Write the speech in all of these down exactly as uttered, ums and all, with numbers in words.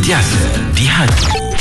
Sentiasa di hati.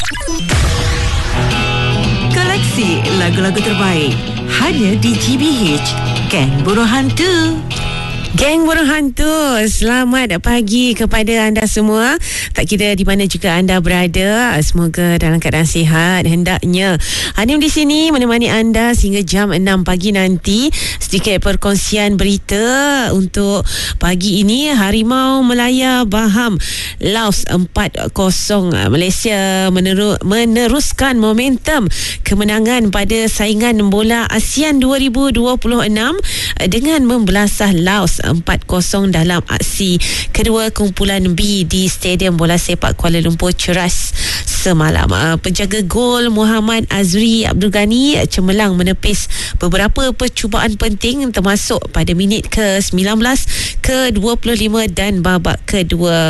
Koleksi lagu-lagu terbaik hanya di G B H Geng Burung Hantu. Geng Burung Hantu, selamat pagi kepada anda semua. Tak kira di mana juga anda berada, semoga dalam keadaan sihat. Hendaknya Hanim di sini menemani anda sehingga jam enam pagi nanti. Sedikit perkongsian berita untuk pagi ini. Harimau Melaya Baham Laos empat kosong. Malaysia meneru- meneruskan momentum kemenangan pada saingan bola ASEAN dua ribu dua puluh enam dengan membelasah Laos empat kosong dalam aksi kedua kumpulan B di Stadium Bola Sepak Kuala Lumpur Ceras semalam. Penjaga gol Muhammad Azri Abdul Ghani cemerlang menepis beberapa percubaan penting termasuk pada minit ke sembilan belas, ke dua puluh lima dan babak kedua.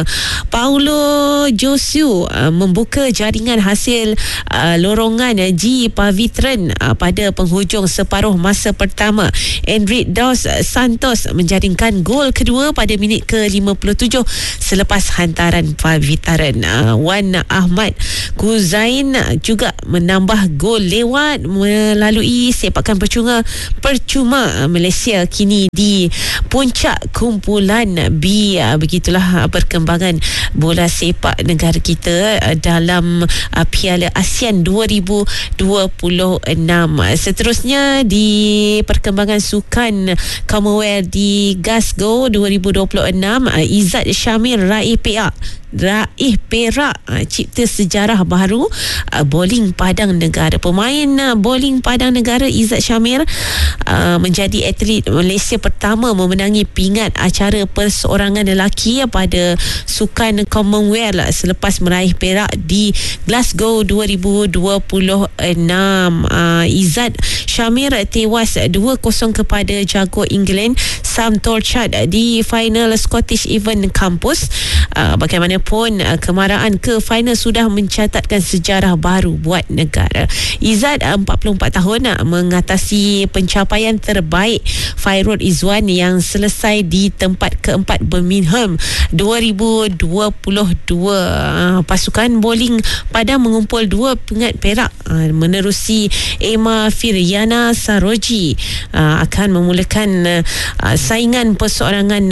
Paulo Josu membuka jaringan hasil lorongan G Pavitran pada penghujung separuh masa pertama. Enric Dos Santos menjaringkan gol kedua pada minit ke lima puluh tujuh selepas hantaran Pavitran. Wan Ahmad Kuzain juga menambah gol lewat melalui sepakan percuma percuma Malaysia kini di puncak kumpulan B. Begitulah perkembangan bola sepak negara kita dalam Piala ASEAN dua ribu dua puluh enam. Seterusnya di perkembangan sukan Commonwealth di Glasgow dua ribu dua puluh enam, Izzat Syamir raih perak raih perak cipta sejarah baru bowling padang negara. Pemain bowling padang negara Izzat Syamir uh, menjadi atlet Malaysia pertama memenangi pingat acara perseorangan lelaki pada sukan Commonwealth selepas meraih perak di Glasgow dua ribu dua puluh enam. uh, Izzat Syamir tewas dua kosong kepada jago England Sam Torchard di final Scottish Event Campus. uh, Bagaimanapun uh, kemaraan ke final sudah mencatatkan sejarah baru buat negara. Izzat uh, empat puluh empat tahun uh, mengatasi pencapaian terbaik Fairul Izwan yang selesai di tempat keempat Birmingham dua ribu dua puluh dua. uh, Pasukan bowling padang mengumpul dua pingat perak uh, menerusi Emma Firyana Saroji uh, akan memulakan uh, saingan perseorangan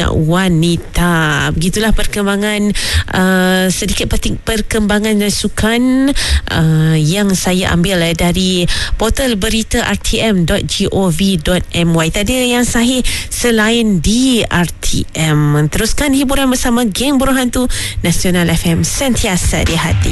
wanita. Begitulah perkembangan uh, sedikit penting perkembangan sukan uh, yang saya ambil uh, dari portal berita r t m dot gov dot m y. Tadi yang sahih selain di R T M. Teruskan hiburan bersama Geng Burung Hantu Nasional F M, sentiasa di hati.